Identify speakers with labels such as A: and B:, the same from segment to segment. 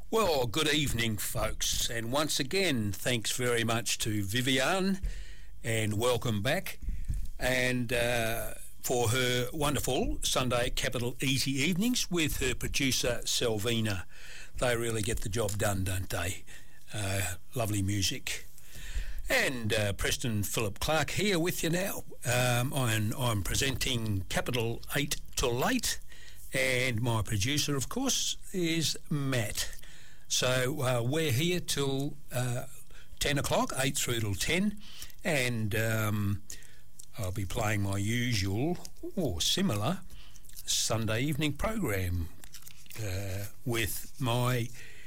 A: Well, good evening, folks, and once again, thanks very much to Vivian, and welcome back, and for her wonderful Sunday Capital Easy Evenings with her producer, Selvina. They really get the job done, don't they? Lovely music. And Preston Philip Clark here with you now. I'm presenting Capital 8 till 8, and my producer, of course, is Matt. So we're here till 10 o'clock, 8 through till 10, and I'll be playing my usual or similar Sunday evening program with my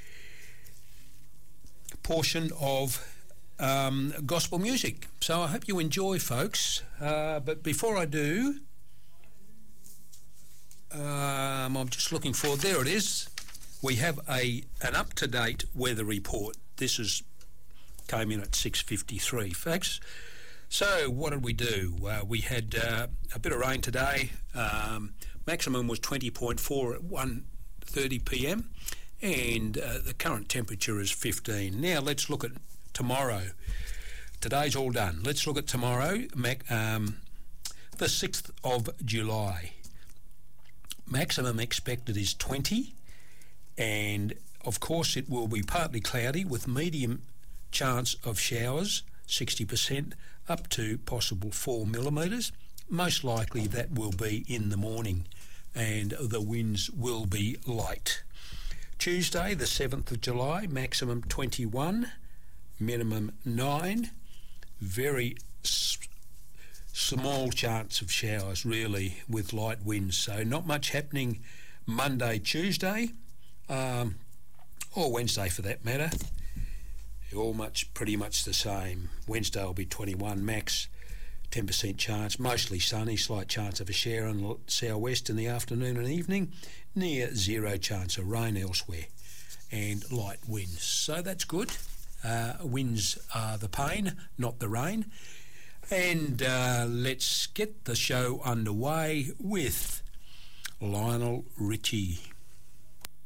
A: portion of gospel music. So I hope you enjoy, folks. But before I do, I'm just looking for, there it is. We have an up-to-date weather report. This came in at 6:53, folks. So what did we do? We had a bit of rain today. Maximum was 20.4 at 1:30 p.m. and the current temperature is 15. Now let's look at tomorrow. Today's all done. Let's look at tomorrow, the 6th of July. Maximum expected is 20. And of course it will be partly cloudy with medium chance of showers, 60%, up to possible 4 millimetres. Most likely that will be in the morning, and the winds will be light. Tuesday the 7th of July, maximum 21, minimum 9, very small chance of showers really with light winds, so not much happening Monday, Tuesday, or Wednesday for that matter. All pretty much the same. Wednesday will be 21 max, 10% chance, mostly sunny, slight chance of a shower in the southwest in the afternoon and evening, near zero chance of rain elsewhere, and light winds. So that's good. Winds are the pain, not the rain. And let's get the show underway with Lionel Richie.